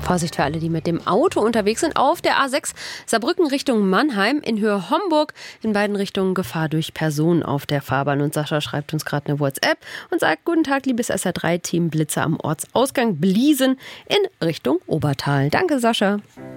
Vorsicht für alle, die mit dem Auto unterwegs sind. Auf der A6 Saarbrücken Richtung Mannheim, in Höhe Homburg, in beiden Richtungen Gefahr durch Personen auf der Fahrbahn. Und Sascha schreibt uns gerade eine WhatsApp und sagt: Guten Tag, liebes SR3-Team, Blitzer am Ortsausgang Bliesen in Richtung Obertal. Danke, Sascha.